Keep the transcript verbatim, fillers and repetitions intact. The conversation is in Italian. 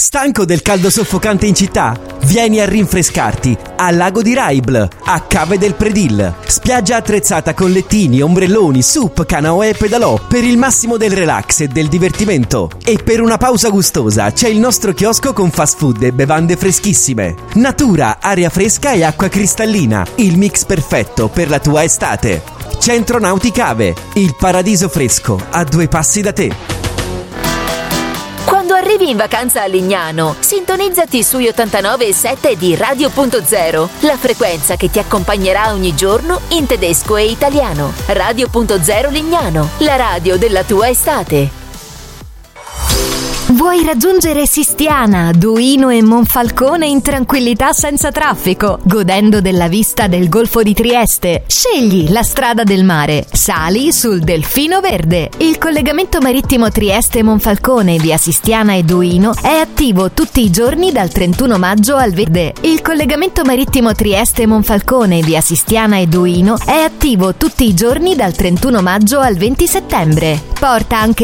Stanco del caldo soffocante in città? Vieni a rinfrescarti al lago di Raibl, a Cave del Predil. Spiaggia attrezzata con lettini, ombrelloni, sup, canoe e pedalò per il massimo del relax e del divertimento. E per una pausa gustosa c'è il nostro chiosco con fast food e bevande freschissime. Natura, aria fresca e acqua cristallina, il mix perfetto per la tua estate. Centro Nauti Cave, il paradiso fresco a due passi da te. Quando arrivi in vacanza a Lignano, sintonizzati sugli ottantanove virgola sette di Radio Punto Zero, la frequenza che ti accompagnerà ogni giorno in tedesco e italiano. Radio Punto Zero Lignano, la radio della tua estate. Vuoi raggiungere Sistiana, Duino e Monfalcone in tranquillità senza traffico, godendo della vista del Golfo di Trieste? Scegli la strada del mare. Sali sul Delfino Verde. Il collegamento marittimo Trieste-Monfalcone via Sistiana e Duino è attivo tutti i giorni dal trentuno maggio al verde. Il collegamento marittimo Trieste-Monfalcone via Sistiana e Duino è attivo tutti i giorni dal trentuno maggio al venti settembre. Porta anche